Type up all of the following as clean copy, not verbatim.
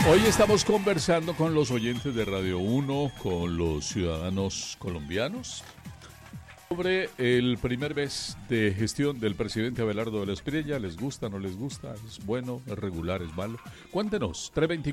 Hoy estamos conversando con los oyentes de Radio 1, con los ciudadanos colombianos, sobre el primer mes de gestión del presidente Abelardo de la Espriella. ¿Les gusta, no les gusta? ¿Es bueno, es regular, es malo? Cuéntenos,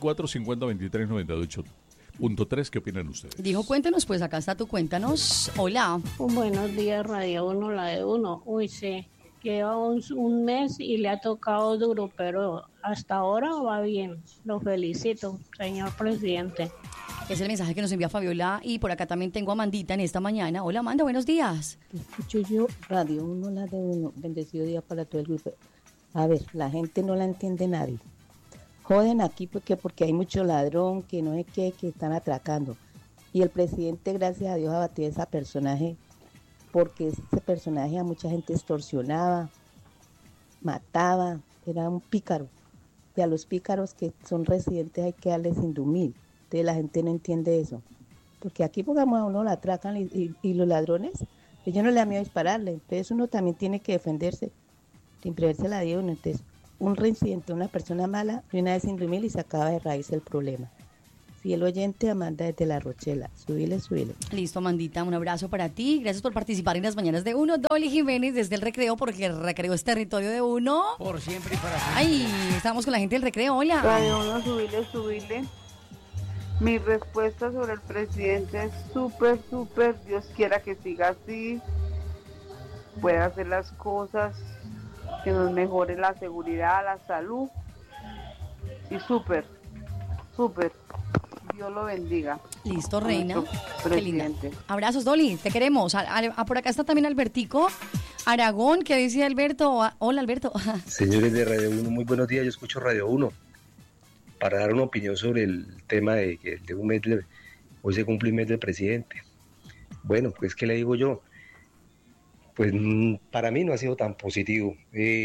324-5023-98.3, ¿qué opinan ustedes? Dijo, cuéntenos, pues acá está tu cuéntanos. Hola. Buenos días, Radio 1, la de 1. Uy, sí, lleva un mes y le ha tocado duro, pero hasta ahora va bien. Lo felicito, señor presidente. Es el mensaje que nos envía Fabiola, y por acá también tengo a Amandita en esta mañana. Hola, Amanda, buenos días. Escucho yo, Radio 1, la de 1. Bendecido día para todo el grupo. A ver, la gente no la entiende nadie. Joden aquí porque hay mucho ladrón, que no es que están atracando. Y el presidente, gracias a Dios, abatió a ese personaje, porque ese personaje a mucha gente extorsionaba, mataba, era un pícaro. Y a los pícaros que son residentes hay que darles indumil. Entonces la gente no entiende eso. Porque aquí, pongamos, a uno la atracan y los ladrones, ellos no le da miedo dispararle. Entonces uno también tiene que defenderse, sin preverse la de uno. Entonces, un reincidente, una persona mala, de una vez indumil y se acaba de raíz el problema. Fiel oyente, Amanda desde La Rochela. Subile. Listo, Amandita, un abrazo para ti. Gracias por participar en las mañanas de 1. Dolly Jiménez desde el Recreo, porque el Recreo es territorio de 1. Por siempre y para siempre. Ay, estamos con la gente del Recreo. Hola. Radio 1, subile. Mi respuesta sobre el presidente es súper. Dios quiera que siga así. Pueda hacer las cosas, que nos mejore la seguridad, la salud. Y súper. Dios lo bendiga. Listo, reina. Qué linda. Presidente. Abrazos, Dolly, te queremos. Por acá está también Albertico Aragón. ¿Qué dice Alberto? Hola, Alberto. Señores de Radio 1, muy buenos días. Yo escucho Radio 1 para dar una opinión sobre el tema de que de un mes, hoy se cumple un mes del presidente. Bueno, pues, ¿qué le digo yo? Pues para mí no ha sido tan positivo.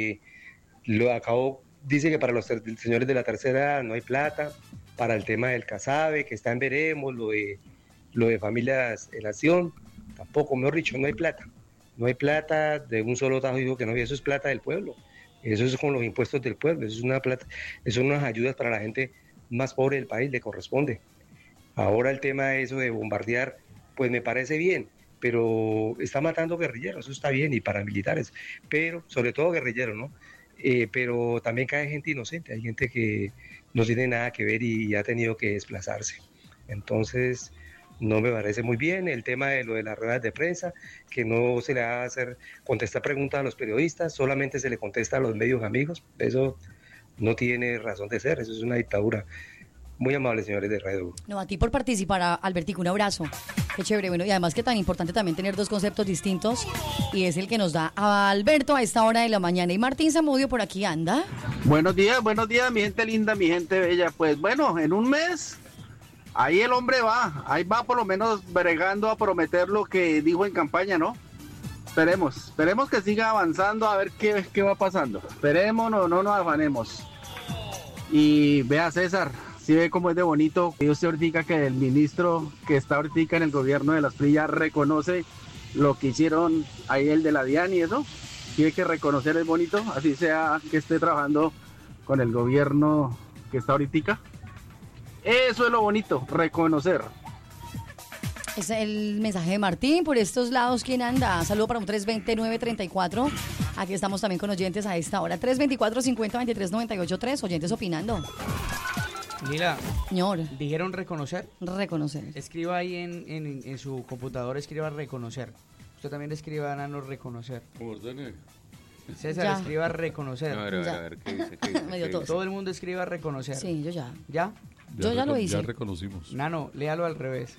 Lo acabo, dice que para los señores de la tercera edad no hay plata, para el tema del CASABE, que está en veremos, lo de familias en acción, tampoco, mejor dicho, no hay plata. No hay plata, de un solo tajo digo que no, eso es plata del pueblo. Eso es con los impuestos del pueblo, eso es una plata, eso son unas ayudas para la gente más pobre del país, le corresponde. Ahora el tema de eso de bombardear, pues me parece bien, pero está matando guerrilleros, eso está bien, y paramilitares, pero sobre todo guerrilleros, ¿no? Pero también cae gente inocente, hay gente que no tiene nada que ver y ha tenido que desplazarse. Entonces, no me parece muy bien el tema de lo de las ruedas de prensa, que no se le va a hacer contestar preguntas a los periodistas, solamente se le contesta a los medios amigos. Eso no tiene razón de ser, eso es una dictadura. Muy amables, señores de Radio 1. No, a ti por participar, Albertico, un abrazo. Qué chévere. Bueno, y además que tan importante también tener dos conceptos distintos, y es el que nos da a Alberto a esta hora de la mañana. Y Martín Zamudio por aquí anda. Buenos días, mi gente linda, mi gente bella. Pues bueno, en un mes, ahí el hombre va, ahí va por lo menos bregando a prometer lo que dijo en campaña, ¿no? Esperemos que siga avanzando, a ver qué va pasando. Esperemos, no nos afanemos. Y vea, César, si ve cómo es de bonito, que usted ahorita, que el ministro que está ahorita en el gobierno de la Espriella reconoce lo que hicieron ahí el de la DIAN y eso. Tiene que reconocer, es bonito, así sea que esté trabajando con el gobierno que está ahorita. Eso es lo bonito, reconocer. Es el mensaje de Martín. Por estos lados, ¿quién anda? Saludo para un 320-934. Aquí estamos también con oyentes a esta hora. 324-50-23-98-3. Oyentes opinando. Lila, Señor. ¿dijeron reconocer? Reconocer. Escriba ahí en su computador, escriba reconocer. Usted también escriba, Nano, reconocer. Ordene. César, Ya. escriba reconocer. A ver, ¿qué dice? Medio tos. Todo el mundo escriba reconocer. Sí, yo ya. ¿Ya? Yo ya lo hice. Ya reconocimos. Nano, léalo al revés.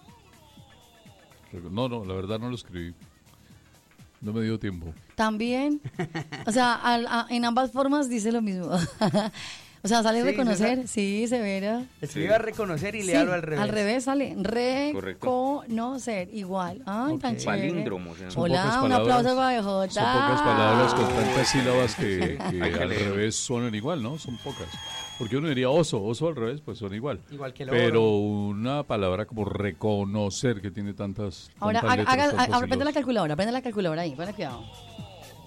No, la verdad no lo escribí. No me dio tiempo. También. O sea, en ambas formas dice lo mismo. O sea, sale Sí, reconocer. César. Sí, severa. Escriba reconocer y Sí, léalo al revés. Al revés sale Correcto. reconocer. Igual. Ay, Ok. tan chévere. Palíndromo, se llama. Son Hola, pocas un palabras. aplauso para BJ. Son pocas palabras con tantas sílabas que Hay que al leer. revés suenan igual, ¿no? Son pocas. Porque uno diría oso al revés, pues suena igual. Igual que el Pero oro. una palabra como reconocer, que tiene tantas Ahora, letras, tantas aprende la sílabas. calculadora ahí, ponle cuidado.